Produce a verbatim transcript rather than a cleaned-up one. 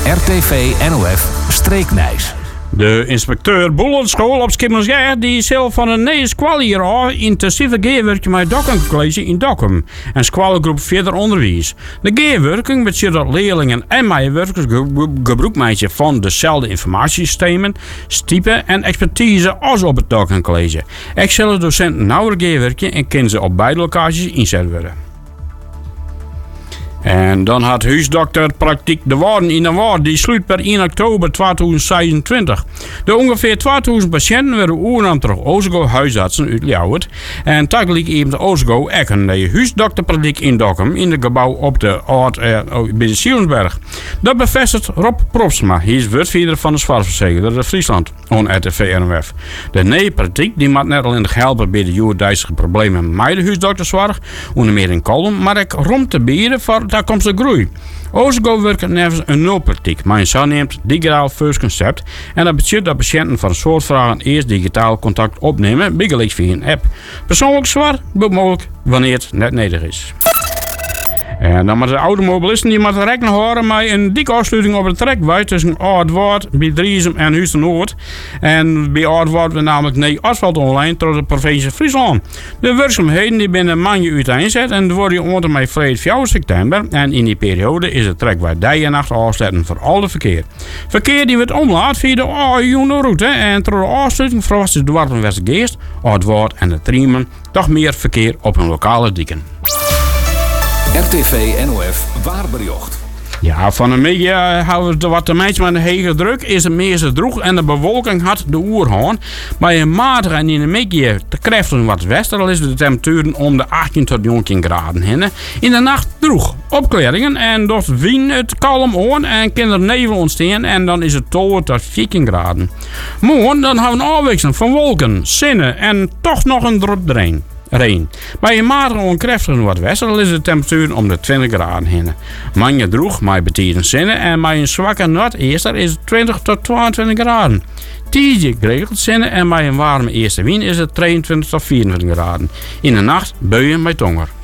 R T V N O F Streeknijs. De inspecteur Boelenschool op Schimmelzijl die zelf van een nieuwe squal hier al intensieve geerwerking met Dokkum-college in Dokkum en squalgroep verder onderwijs. De geerwerking betekent dat leerlingen en medewerkers gebruik maken van dezelfde informatiesystemen, typen en expertise als op het Dokkum-college. Ik zullen docenten nauwer geerwerken en kunnen ze op beide locaties inzet worden. En dan had huisdokterpraktijk De Waarden in de Waard. Die sluit per één oktober tweeduizend zesenentwintig. De ongeveer tweeduizend patiënten werden oornaam terug Oosgo huisartsen uit Ljouwert. En tegelijk even de Oosgo ook een huisdokterpraktijk in Dokkum in het gebouw op de Oud eh, bij de Sielsberg. Dat bevestigt Rob Propsma. Hij is woordvoerder van de zwaarverzekerde Friesland on R T V N O F. De nieuwe praktijk die maakt net alleen helpen bij de joerdijzige problemen met de huisdokterzorg, onder meer in Kolm, maar ook rond te bieden voor daar komt de groei. Oosgo werkt nevens een nulpraktijk, maar een zogenaamd digitaal first concept. En dat betekent dat patiënten van soort vragen eerst digitaal contact opnemen, bijgelijk via een app. Persoonlijk zwaar, maar mogelijk wanneer het net nodig is. En dan met de automobilisten die moeten rekening houden met een dikke afsluiting op de trekweg tussen Oud-Waard, bij Driesem en Huis-de-Noord. En bij Oud-Waard we namelijk nee asfalt online door de provincie Friesland. De werkzaamheden die binnen maanden uiteenzet en worden onder met vrijdag vier september. En in die periode is de trekweg dag en nacht afsluiten voor al het verkeer. Verkeer die wordt omlaat via de A-route en door de afsluiting verwacht is de Dwarpenwestergeest, Oud-Waard en de Triemen toch meer verkeer op hun lokale dieken. R T V N O F Waarbericht. Ja, van een beetje uh, houden we wat de mensen met een hege druk is het meeste droeg en de bewolking had de oerhoorn. Bij een matige en in een beetje te krachtig wat westen is de temperaturen om de achttien tot negentien graden heen. In de nacht droeg opklaringen en door wien het kalm on en kan er nevel ontstaan en dan is het twaalf tot veertien graden. Morgen dan hebben we een afwisseling van wolken, zinnen en toch nog een drup erin. Reen. Bij een matige onkrachtige wat westen is de temperatuur om de twintig graden heen. Manje droeg, maar betieren zinnen en bij een zwakke noordeester is het twintig tot tweeëntwintig graden. Tijdje geregeld zinnen en bij een warme eerste wind is het drieëntwintig tot vierentwintig graden. In de nacht buien met tonger.